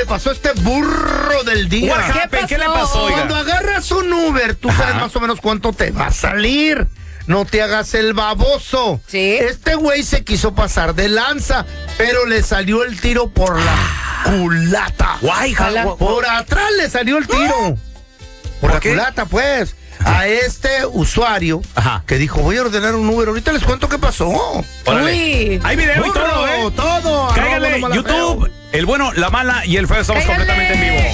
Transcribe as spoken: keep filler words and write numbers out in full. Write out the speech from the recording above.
pasó a este burro del día. What happened? ¿Qué le pasó, oiga? Cuando agarras un Uber, tú sabes Ajá. más o menos cuánto te va a salir. No te hagas el baboso. Sí. Este güey se quiso pasar de lanza, pero le salió el tiro por la culata. Guay, jala. Por atrás le salió el tiro. Por la qué? culata, pues. A este usuario Ajá. que dijo, voy a ordenar un Uber. Ahorita les cuento qué pasó. Órale. Uy. Hay video y Burro, todo, ¿eh? todo. Cáigale, Arroba no mala YouTube, feo. el bueno, la mala y el feo. Estamos Cáigale. completamente en vivo.